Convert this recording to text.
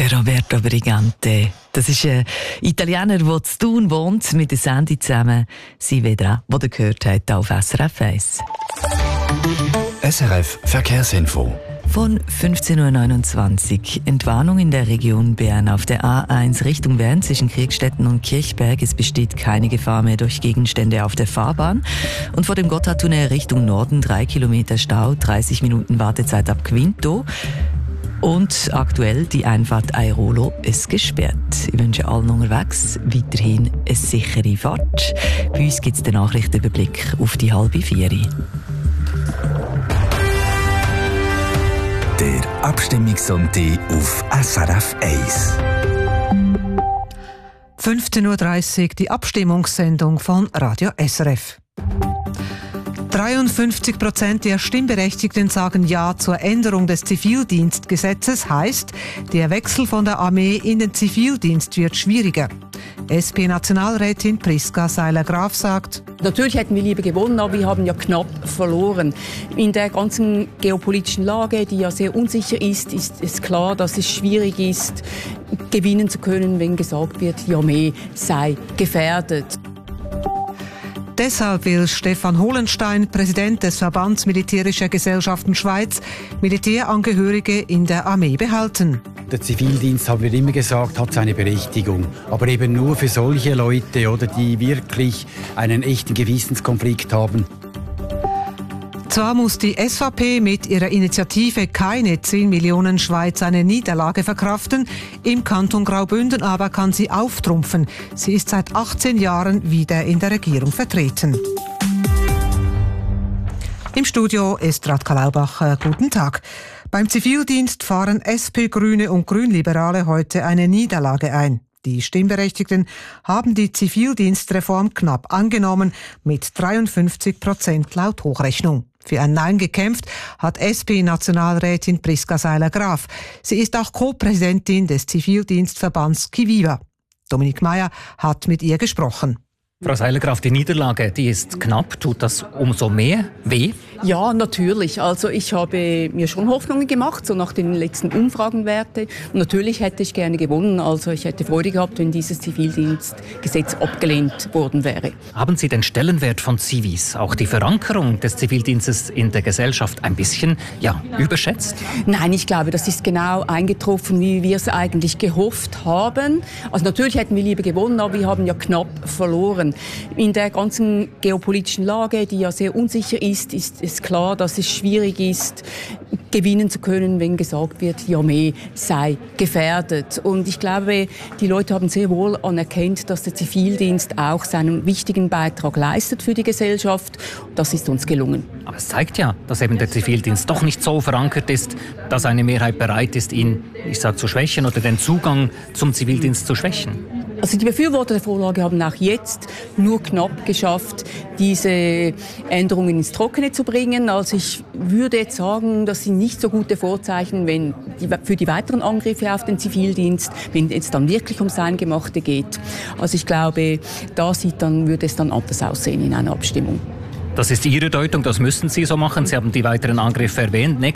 Roberto Brigante. Das ist ein Italiener, der zu Thun wohnt, mit der Sandy zusammen. Sie wieder, die ihr gehört habt, auf SRF 1. SRF Verkehrsinfo. Von 15.29 Uhr. Entwarnung in der Region Bern auf der A1 Richtung Bern zwischen Kriegstetten und Kirchberg. Es besteht keine Gefahr mehr durch Gegenstände auf der Fahrbahn. Und vor dem Gotthardtunnel Richtung Norden 3 Kilometer Stau, 30 Minuten Wartezeit ab Quinto. Und aktuell die Einfahrt Airolo ist gesperrt. Ich wünsche allen unterwegs weiterhin eine sichere Fahrt. Bei uns gibt es den Nachrichtenüberblick auf die 3:30. Der Abstimmungssonntag auf SRF 1. 15.30 Uhr, die Abstimmungssendung von Radio SRF. 53% der Stimmberechtigten sagen Ja zur Änderung des Zivildienstgesetzes, heißt, der Wechsel von der Armee in den Zivildienst wird schwieriger. SP-Nationalrätin Priska Seiler-Graf sagt: Natürlich hätten wir lieber gewonnen, aber wir haben ja knapp verloren. In der ganzen geopolitischen Lage, die ja sehr unsicher ist, ist es klar, dass es schwierig ist, gewinnen zu können, wenn gesagt wird, die Armee sei gefährdet. Deshalb will Stefan Hohlenstein, Präsident des Verbands Militärischer Gesellschaften Schweiz, Militärangehörige in der Armee behalten. Der Zivildienst, haben wir immer gesagt, hat seine Berechtigung. Aber eben nur für solche Leute, oder, die wirklich einen echten Gewissenskonflikt haben. Zwar muss die SVP mit ihrer Initiative keine 10 Millionen Schweiz eine Niederlage verkraften, im Kanton Graubünden aber kann sie auftrumpfen. Sie ist seit 18 Jahren wieder in der Regierung vertreten. Im Studio ist Radka Laubacher. Guten Tag. Beim Zivildienst fahren SP, Grüne und Grünliberale heute eine Niederlage ein. Die Stimmberechtigten haben die Zivildienstreform knapp angenommen, mit 53% laut Hochrechnung. Für ein Nein gekämpft hat SP-Nationalrätin Priska Seiler-Graf. Sie ist auch Co-Präsidentin des Zivildienstverbands Kiviva. Dominik Meyer hat mit ihr gesprochen. Frau Seiler-Graf, die Niederlage, die ist knapp. Tut das umso mehr weh? Ja, natürlich. Also ich habe mir schon Hoffnungen gemacht, so nach den letzten Umfragenwerten. Und natürlich hätte ich gerne gewonnen. Also ich hätte Freude gehabt, wenn dieses Zivildienstgesetz abgelehnt worden wäre. Haben Sie den Stellenwert von Zivis, auch die Verankerung des Zivildienstes in der Gesellschaft ein bisschen überschätzt? Nein, ich glaube, das ist genau eingetroffen, wie wir es eigentlich gehofft haben. Also natürlich hätten wir lieber gewonnen, aber wir haben ja knapp verloren. In der ganzen geopolitischen Lage, die ja sehr unsicher ist, ist es klar, dass es schwierig ist, gewinnen zu können, wenn gesagt wird, die Armee sei gefährdet. Und ich glaube, die Leute haben sehr wohl anerkannt, dass der Zivildienst auch seinen wichtigen Beitrag leistet für die Gesellschaft. Das ist uns gelungen. Aber es zeigt ja, dass eben der Zivildienst doch nicht so verankert ist, dass eine Mehrheit bereit ist, ihn, zu schwächen oder den Zugang zum Zivildienst zu schwächen. Also die Befürworter der Vorlage haben auch jetzt nur knapp geschafft, diese Änderungen ins Trockene zu bringen. Also ich würde jetzt sagen, das sind nicht so gute Vorzeichen für die weiteren Angriffe auf den Zivildienst, wenn es dann wirklich ums Eingemachte geht. Also ich glaube, würde es dann anders aussehen in einer Abstimmung. Das ist Ihre Deutung, das müssen Sie so machen. Sie haben die weiteren Angriffe erwähnt.